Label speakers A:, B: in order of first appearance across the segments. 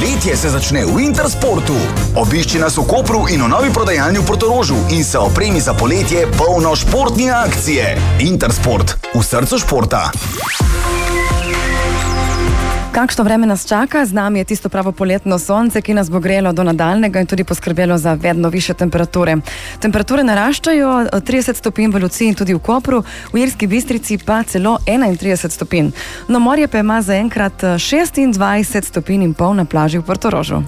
A: Poletje se začne v Intersportu. Obišči nas v Kopru in v novi prodajalni v Portorožu in se opremi za poletje polno športne akcije. Intersport, v srcu športa.
B: Kakšno vreme nas čaka? Z nami je tisto pravo poletno sonce, ki nas bo grelo do nadaljnega in tudi poskrbelo za vedno više temperature. Temperature naraščajo 30 stopinj v Luciji in tudi v Kopru, v Ilski Bistrici pa celo 31 stopinj. No, morje pa ima zaenkrat 26 stopinj in pol na plaži v Portorožu.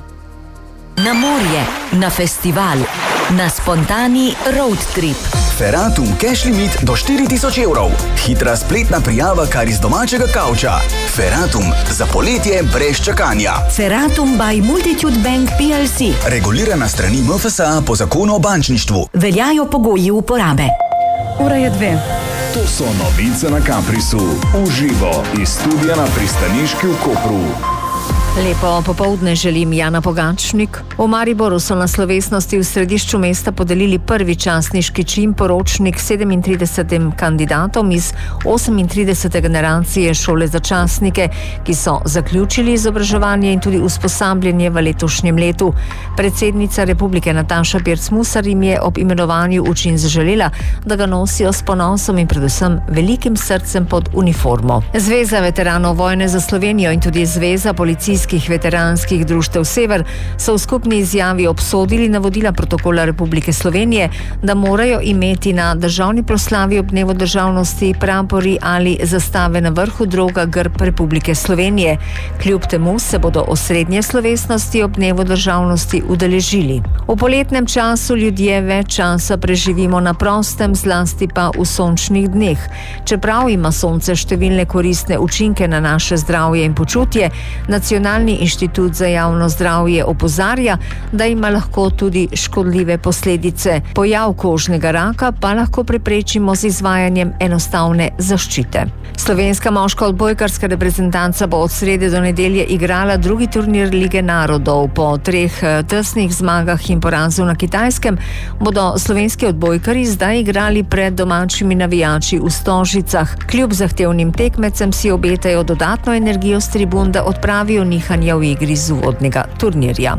C: Na morje, na festival, na spontani road trip.
A: Ferratum cash limit do 4000 evrov. Hitra spletna prijava kar iz domačega kavča. Ferratum za poletje brez čakanja.
C: Ferratum by Multitude Bank PLC.
A: Regulirana strani MFSA po zakonu o bančništvu.
C: Veljajo pogoji uporabe.
B: Ura je 2.
D: To so novice na Caprisu. Uživo iz studia na pristaniški v Kopru.
E: Lepo popoldne želim, Jana Pogačnik. V Mariboru so na slovesnosti v središču mesta podelili prvi častniški čin poročnik 37 kandidatom iz 38. generacije šole za častnike, ki so zaključili izobraževanje in tudi usposabljanje v letošnjem letu. Predsednica Republike Nataša Pirc-Musar jim je ob imenovanju v čin zaželela, da ga nosijo s ponosom in predvsem velikim srcem pod uniformo. Zveza veteranov vojne za Slovenijo in tudi Zveza policijskih veteranskih društev Sever so v skupni izjavi obsodili navodila protokola Republike Slovenije, da morajo imeti na državni proslavi ob dnevu državnosti prapori ali zastave na vrhu droga grb Republike Slovenije. Kljub temu se bodo osrednje slovesnosti ob dnevu državnosti udeležili. V poletnem času ljudje več časa preživimo na prostem, zlasti pa v sončnih dneh. Čeprav ima sonce številne koristne učinke na naše zdravje in počutje, Nacionalni inštitut za javno zdravje opozarja, da ima lahko tudi škodljive posledice. Pojav kožnega raka pa lahko preprečimo z izvajanjem enostavne zaščite. Slovenska moška odbojkarska reprezentanca bo od srede do nedelje igrala drugi turnir Lige narodov. Po 3 tesnih zmagah in porazu na Kitajskem bodo slovenski odbojkarji zdaj igrali pred domačimi navijači v Stožicah. Kljub zahtevnim tekmecem si obetajo dodatno energijo s tribun, da odpravijo nihanja v igri z uvodnega turnirja.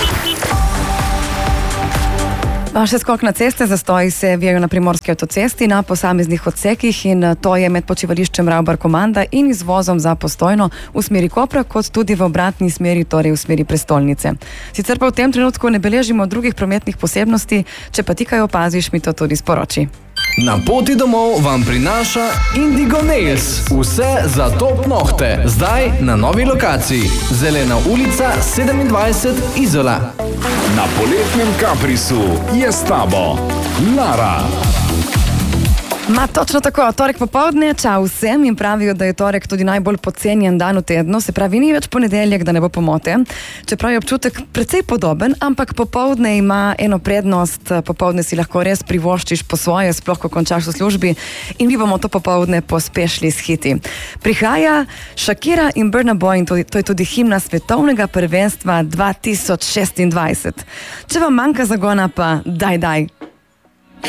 B: Še skok na ceste, zastoji se vijajo na primorski avtocesti na posameznih odsekih in to je med počivališčem Ravbar-Komanda in izvozom za Postojno v smeri Kopra, kot tudi v obratni smeri, torej v smeri prestolnice. Sicer pa v tem trenutku ne beležimo drugih prometnih posebnosti, če pa ti kaj opaziš, mi to tudi sporoči.
F: Na poti domov vam prinaša Indigo Nails. Vse za top nohte. Zdaj na novi lokaciji. Zelena ulica 27 Izola.
D: Na poletnem Caprisu je s tabo Lara.
B: Točno tako, torek popoldne, čau vsem in pravijo, da je torek tudi najbolj podcenjen dan v tednu, se pravi, ni več ponedeljek, da ne bo pomote. Čeprav je občutek precej podoben, ampak popoldne ima eno prednost, popoldne si lahko res privoščiš po svoje, sploh ko končaš v službi in mi bomo to popoldne pospešili s hiti. Prihaja Shakira in Burna Boy in to je tudi himna svetovnega prvenstva 2026. Če vam manjka zagona, pa daj.